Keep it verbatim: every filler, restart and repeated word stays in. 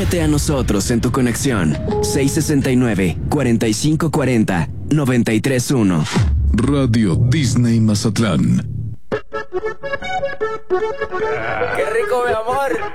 Únete a nosotros en tu conexión. seis sesenta y nueve, cuarenta y cinco cuarenta, noventa y tres uno. Radio Disney Mazatlán. ¡Qué rico, mi amor!